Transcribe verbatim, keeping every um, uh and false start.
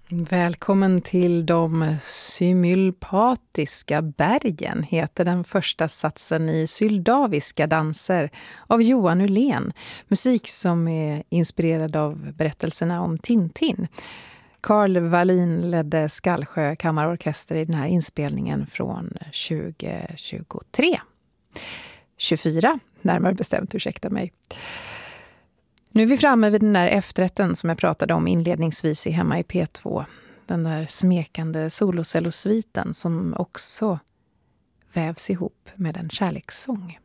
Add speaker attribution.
Speaker 1: Välkommen till de symulpatiska bergen heter den första satsen i Syldaviska danser av Johan Ullén. Musik som är inspirerad av berättelserna om Tintin. Carl Wallin ledde Skallsjö kammarorkester i den här inspelningen från tjugo tjugotre. tjugofyra, närmare bestämt, ursäkta mig. Nu är vi framme vid den där efterrätten som jag pratade om inledningsvis i Hemma i P två. Den där smekande solocellosviten som också vävs ihop med en kärlekssång.